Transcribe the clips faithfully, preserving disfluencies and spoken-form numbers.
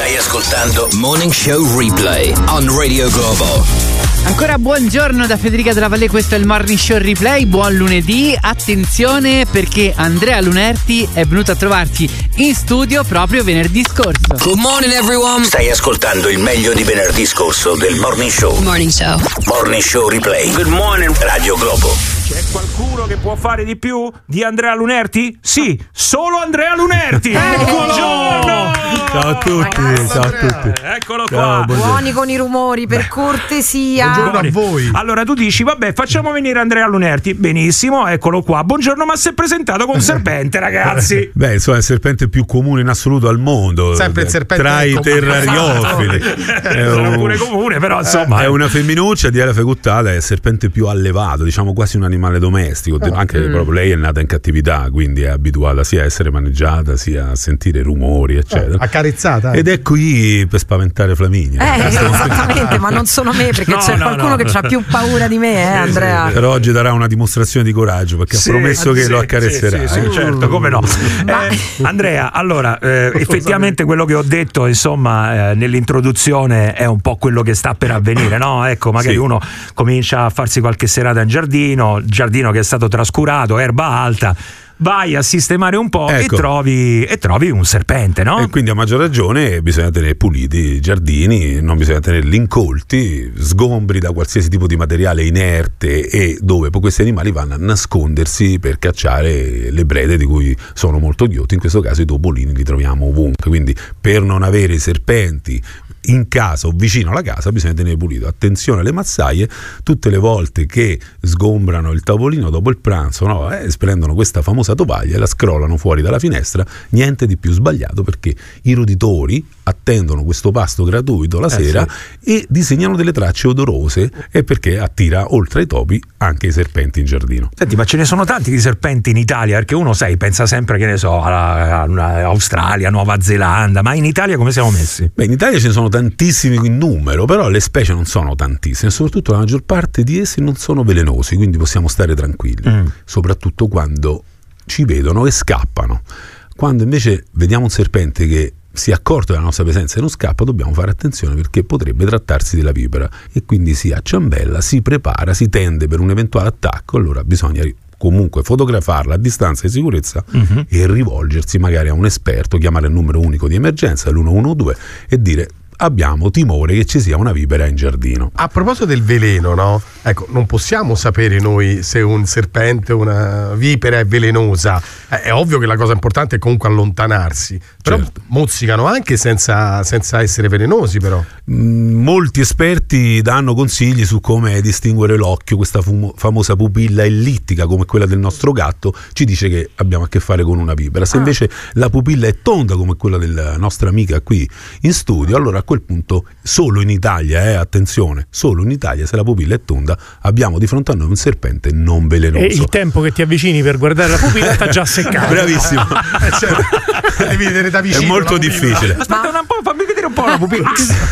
Stai ascoltando Morning Show Replay on Radio Globo. Ancora buongiorno da Federica Della Valle, questo è il Morning Show Replay, buon lunedì. Attenzione perché Andrea Lunerti è venuto a trovarci in studio proprio venerdì scorso. Good morning everyone. Stai ascoltando il meglio di venerdì scorso del Morning Show. Morning Show. Morning Show Replay. Good morning Radio Globo. C'è qualcuno che può fare di più di Andrea Lunerti? Sì, solo Andrea Lunerti. Buongiorno. Ciao a tutti, ciao a tutti. Eccolo Ciao, qua. Buoni con i rumori, per cortesia. Buongiorno a voi. Allora tu dici, vabbè, facciamo venire Andrea Lunerti. Benissimo, eccolo qua. Buongiorno, ma si è presentato con serpente, ragazzi. Beh, insomma, è il serpente più comune in assoluto al mondo. Sempre il serpente tra i comune. terrariofili. È un... pure comune, però insomma. È una femminuccia di Elef Guttata, è il serpente più allevato, diciamo quasi un animale domestico. Anche mm. proprio lei è nata in cattività, quindi è abituata sia a essere maneggiata, sia a sentire rumori, eccetera. Eh, accarezzata. Ed è qui per spaventare Flaminia. Eh, esattamente, ma non sono me, perché No, c'è no, qualcuno no. che ha più paura di me, eh, Andrea. Però oggi darà una dimostrazione di coraggio perché Sì, ha promesso che sì, lo accarezzerà. Sì, sì, sì, certo, come no. Eh, Andrea, allora, eh, effettivamente quello che ho detto, insomma, eh, nell'introduzione è un po' quello che sta per avvenire, no? Ecco, magari Sì. uno comincia a farsi qualche serata in giardino, giardino che è stato trascurato, erba alta. Vai a sistemare un po' Ecco. e trovi e trovi un serpente, no? E quindi a maggior ragione bisogna tenere puliti i giardini, non bisogna tenerli incolti, sgombri da qualsiasi tipo di materiale inerte e dove poi questi animali vanno a nascondersi per cacciare le prede di cui sono molto ghiotti. In questo caso i topolini li troviamo ovunque, quindi per non avere i serpenti in casa o vicino alla casa bisogna tenere pulito. Attenzione alle mazzaie, tutte le volte che sgombrano il tavolino dopo il pranzo, no, eh, prendono questa famosa tovaglia e la scrollano fuori dalla finestra. Niente di più sbagliato, perché i roditori attendono questo pasto gratuito la Eh, sera e disegnano delle tracce odorose, e perché attira oltre ai topi anche i serpenti in giardino. Senti, ma ce ne sono tanti di serpenti in Italia, perché uno, sai, pensa sempre, che ne so, alla, alla Australia, Nuova Zelanda, ma in Italia come siamo messi? Beh, in Italia ce ne sono tantissimi in numero, però le specie non sono tantissime, soprattutto la maggior parte di essi non sono velenosi, quindi possiamo stare tranquilli, Mm. soprattutto quando ci vedono e scappano. Quando invece vediamo un serpente che si è accorto della nostra presenza e non scappa, dobbiamo fare attenzione, perché potrebbe trattarsi della vipera e quindi si acciambella, si prepara, si tende per un eventuale attacco. Allora bisogna comunque fotografarla a distanza di sicurezza Mm-hmm. e rivolgersi magari a un esperto, chiamare il numero unico di emergenza, l'uno uno due, e dire: abbiamo timore che ci sia una vipera in giardino. A proposito del veleno, no? Ecco, non possiamo sapere noi se un serpente o una vipera è velenosa. Eh, È ovvio che la cosa importante è comunque allontanarsi. Però Certo. mozzicano anche senza, senza essere velenosi, però. Mm, molti esperti danno consigli su come distinguere l'occhio. Questa fumo- famosa pupilla ellittica, come quella del nostro gatto, ci dice che abbiamo a che fare con una vipera. Se invece la pupilla è tonda, come quella della nostra amica qui in studio, allora a quel punto solo in Italia, eh, attenzione, solo in Italia, se la pupilla è tonda, abbiamo di fronte a noi un serpente non velenoso. E il tempo che ti avvicini per guardare la pupilla sta già seccato. Bravissimo. Eh, certo. Devi vedere da vicino. È molto la pupilla. difficile. Aspetta un po', fammi vedere un po' la pupilla.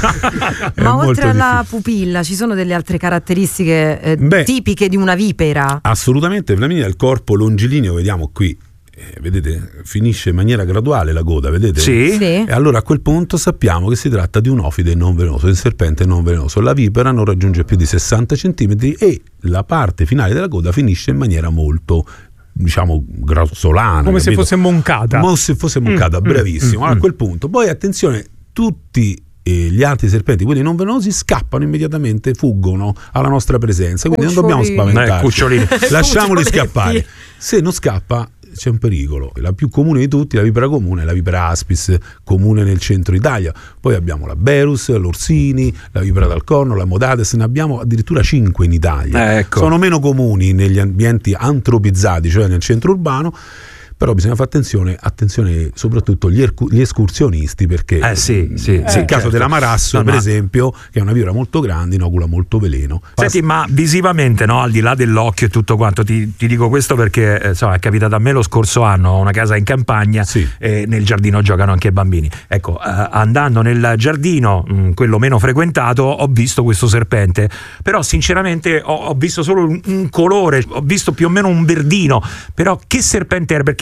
È Ma molto oltre alla difficile. pupilla ci sono delle altre caratteristiche eh, Beh. tipiche di una vipera? Assolutamente, Flaminia, il corpo longilineo, vediamo qui, eh, vedete, finisce in maniera graduale la coda, vedete? Sì. Sì. E allora a quel punto sappiamo che si tratta di un ofide non velenoso, un serpente non velenoso. La vipera non raggiunge più di sessanta centimetri e la parte finale della coda finisce in maniera molto, diciamo, grossolana. Come se capito? fosse moncata. Come se fosse moncata, Mm, bravissimo. mm, Allora, mm. a quel punto, poi attenzione, tutti eh, gli altri serpenti, quelli non velenosi, scappano immediatamente, fuggono alla nostra presenza, quindi non dobbiamo Cucciolini. spaventarci. Eh, cucciolini. Lasciamoli Cuccioletti. scappare. Se non scappa c'è un pericolo. La più comune di tutti, la vipera comune, è la vipera aspis, comune nel centro Italia. Poi abbiamo la berus, l'orsini, la vipera dal corno, la modates, ne abbiamo addirittura cinque in Italia. Eh, ecco. Sono meno comuni negli ambienti antropizzati, cioè nel centro urbano. Però bisogna fare attenzione, attenzione soprattutto gli, ercu- gli escursionisti, perché Eh, sì, sì, nel sì, caso certo. dell'amarasso, No, per no. esempio, che è una vipera molto grande, inocula molto veleno. Senti, ma visivamente, no, al di là dell'occhio e tutto quanto, ti, ti dico questo perché eh, insomma, è capitato a me lo scorso anno, ho una casa in campagna, Sì. e nel giardino giocano anche i bambini. Ecco, eh, andando nel giardino, mh, quello meno frequentato, ho visto questo serpente, però sinceramente ho, ho visto solo un, un colore, ho visto più o meno un verdino, però che serpente era? Perché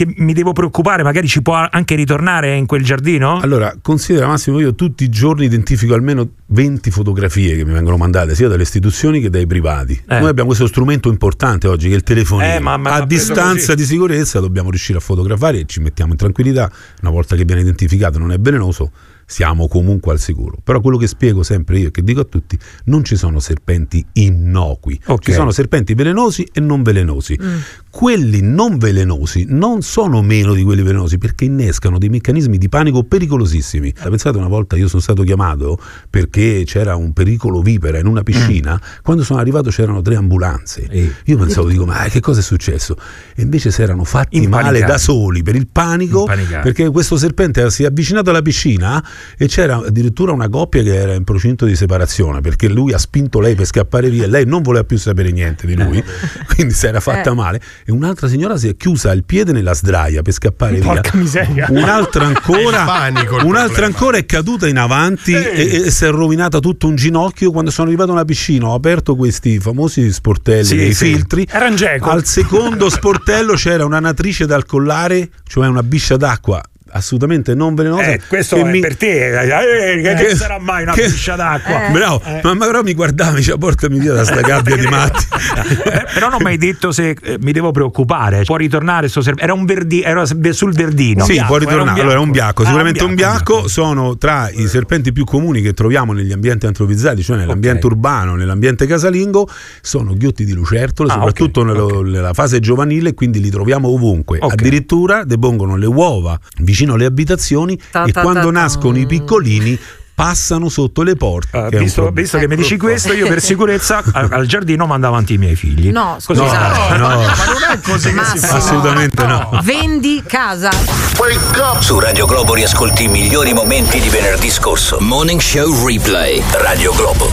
che mi devo preoccupare? Magari ci può anche ritornare in quel giardino? Allora, considera Massimo, io tutti i giorni identifico almeno venti fotografie che mi vengono mandate sia dalle istituzioni che dai privati. Eh. Noi abbiamo questo strumento importante oggi che è il telefonino. Eh, ma- ma- a ma distanza così. di sicurezza dobbiamo riuscire a fotografare e ci mettiamo in tranquillità. Una volta che viene identificato non è velenoso, siamo comunque al sicuro. Però quello che spiego sempre io e che dico a tutti, non ci sono serpenti innocui, Ok. ci sono serpenti velenosi e non velenosi. Mm. Quelli non velenosi non sono meno di quelli velenosi perché innescano dei meccanismi di panico pericolosissimi. Pensate, una volta io sono stato chiamato perché c'era un pericolo vipera in una piscina, mm. quando sono arrivato c'erano tre ambulanze. Eh. Io pensavo, dico, ma che cosa è successo? E invece si erano fatti Impanicati. male da soli per il panico, Impanicati. perché questo serpente si è avvicinato alla piscina e c'era addirittura una coppia che era in procinto di separazione perché lui ha spinto lei per scappare via e lei non voleva più sapere niente di lui, quindi si era fatta Eh. male, e un'altra signora si è chiusa il piede nella sdraia per scappare Porca via. miseria. Un'altra ancora, È il panico il un'altra problema. ancora è caduta in avanti e, e si è rovinata tutto un ginocchio. Quando sono arrivato alla piscina ho aperto questi famosi sportelli Sì, dei sì. filtri. Era un geco. Al secondo sportello c'era una natrice dal collare, cioè una biscia d'acqua assolutamente non velenosa. Eh, questo che è mi- per te. Eh, che, che- che sarà mai una che- piscia d'acqua? Eh. Bravo, ma, ma però mi guardava, mi diceva portami via da sta gabbia di matti. Eh, però non mi hai detto se eh, mi devo preoccupare. Può ritornare sto serpente? Era un verdi, era sul verdino. Sì, Bianco, può era un ritornare. Allora, è un biacco, Ah, sicuramente un un biacco, biacco. Sono tra i serpenti più comuni che troviamo negli ambienti antropizzati, cioè nell'ambiente Ok. urbano, nell'ambiente casalingo. Sono ghiotti di lucertolo, Ah, soprattutto ok, nello- ok. nella fase giovanile, quindi li troviamo ovunque. Ok. Addirittura depongono le uova vicino alle abitazioni Ta e ta quando ta ta. nascono i piccolini passano sotto le porte. Eh, che è un visto, problema. visto che mi dici questo, io per sicurezza al, al giardino mando avanti i miei figli. No, Così scusa. sta- No, Ma non è così che si fa. Massimo. assolutamente no. Vendi casa. Su Radio Globo riascolti i migliori momenti di venerdì scorso. Morning Show Replay. Radio Globo.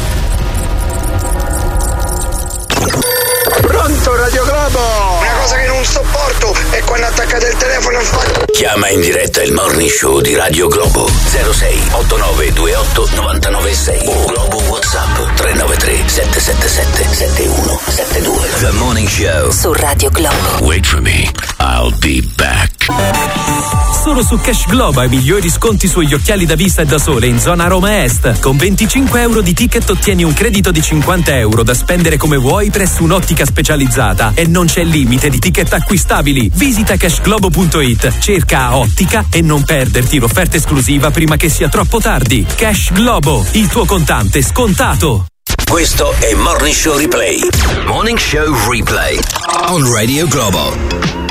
Pronto Radio Globo! Una cosa che non sopporto è quando attaccate il telefono e fa... Chiama in diretta il Morning Show di Radio Globo zero sei otto nove due otto nove nove sei o Globo WhatsApp tre nove tre sette sette sette sette uno sette due. The Morning Show Su Radio Globo. Wait for me, I'll be back. Solo su Cash Globo hai migliori sconti sugli occhiali da vista e da sole in zona Roma Est. Con venticinque euro di ticket ottieni un credito di cinquanta euro da spendere come vuoi presso un'ottica specializzata e non c'è limite di ticket acquistabili. Visita cashglobo punto it, cerca Ottica e non perderti l'offerta esclusiva prima che sia troppo tardi. Cash Globo, il tuo contante scontato. Questo è Morning Show Replay. Morning Show Replay on Radio Globo.